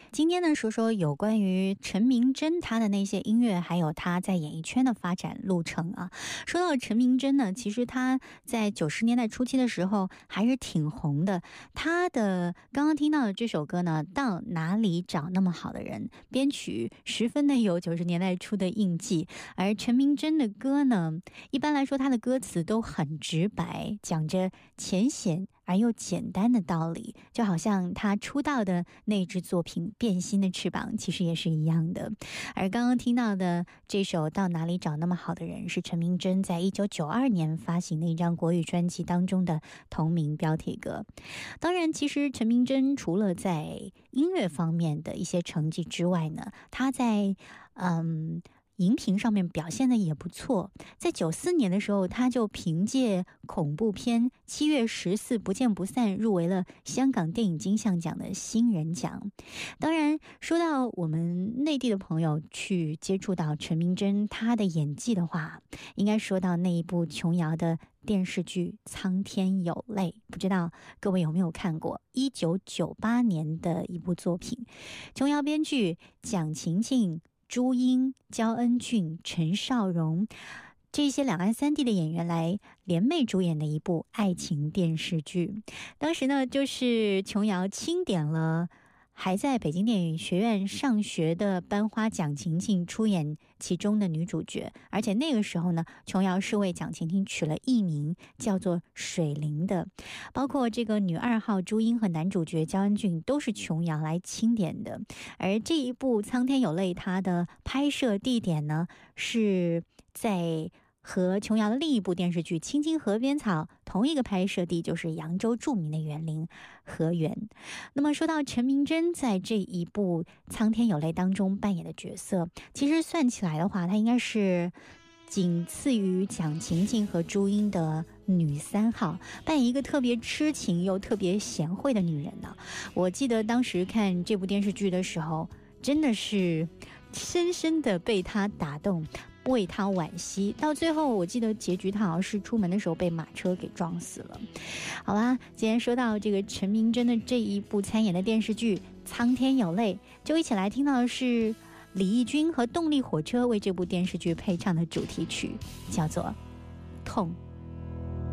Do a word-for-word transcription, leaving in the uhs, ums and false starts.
今天呢，说说有关于陈明真他的那些音乐，还有他在演艺圈的发展路程啊。说到陈明真呢，其实他在九十年代初期的时候还是挺红的。他的刚刚听到的这首歌呢，到哪里找那么好的人，编曲十分的有九十年代初的印记。而陈明真的歌呢，一般来说他的歌词都很直白，讲着浅显而又简单的道理，就好像他出道的那支作品《变心的翅膀》其实也是一样的。而刚刚听到的这首《到哪里找那么好的人》是陈明真在一九九二年发行的一张国语专辑当中的同名标题歌。当然，其实陈明真除了在音乐方面的一些成绩之外呢，他在嗯荧屏上面表现的也不错。在九四年的时候，他就凭借恐怖片《七月十四不见不散》入围了香港电影金像奖的新人奖。当然，说到我们内地的朋友去接触到陈明真他的演技的话，应该说到那一部琼瑶的电视剧《苍天有泪》，不知道各位有没有看过？一九九八年的一部作品，琼瑶编剧，蒋勤勤、朱茵、焦恩俊、陈少荣这些两岸三地的演员来联袂主演的一部爱情电视剧。当时呢，就是琼瑶钦点了还在北京电影学院上学的班花蒋勤勤出演其中的女主角，而且那个时候呢，琼瑶是为蒋勤勤取了艺名叫做水灵的，包括这个女二号朱茵和男主角焦恩俊都是琼瑶来钦点的。而这一部《苍天有泪》它的拍摄地点呢，是在和琼瑶的另一部电视剧《青青河边草》同一个拍摄地，就是扬州著名的园林河园。那么说到陈明真在这一部《苍天有泪》当中扮演的角色，其实算起来的话，她应该是仅次于蒋勤勤和朱茵的女三号，扮演一个特别痴情又特别贤惠的女人呢。我记得当时看这部电视剧的时候，真的是深深的被她打动，为他惋惜，到最后我记得结局他好像是出门的时候被马车给撞死了。好啦，既然说到这个陈明真的这一部参演的电视剧《苍天有泪》，就一起来听到的是李翊君和动力火车为这部电视剧配唱的主题曲，叫做《痛》。